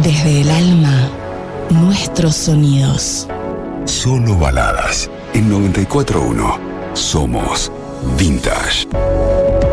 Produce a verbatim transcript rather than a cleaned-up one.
Desde el alma, nuestros sonidos. Solo baladas. En noventa y cuatro punto uno. Somos Vintage.